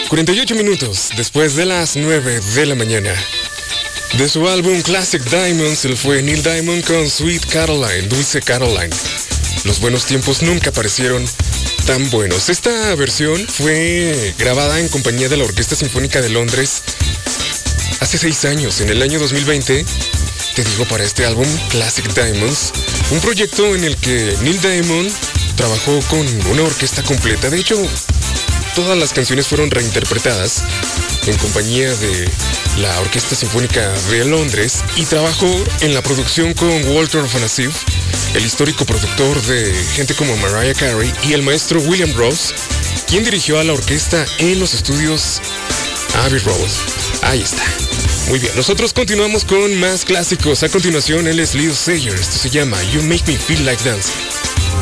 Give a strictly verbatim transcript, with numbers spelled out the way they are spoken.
cuarenta y ocho minutos después de las nueve de la mañana. De su álbum Classic Diamonds, él fue Neil Diamond con Sweet Caroline, Dulce Caroline. Los buenos tiempos nunca parecieron tan buenos. Esta versión fue grabada en compañía de la Orquesta Sinfónica de Londres hace seis años, en el año dos mil veinte. Te digo, para este álbum Classic Diamonds, un proyecto en el que Neil Diamond trabajó con una orquesta completa. De hecho, todas las canciones fueron reinterpretadas en compañía de la Orquesta Sinfónica de Londres y trabajó en la producción con Walter Afanasieff, el histórico productor de gente como Mariah Carey, y el maestro William Ross, quien dirigió a la orquesta en los estudios Abbey Road. Ahí está. Muy bien, nosotros continuamos con más clásicos. A continuación, él es Lil Sayer. Esto se llama You Make Me Feel Like Dancing.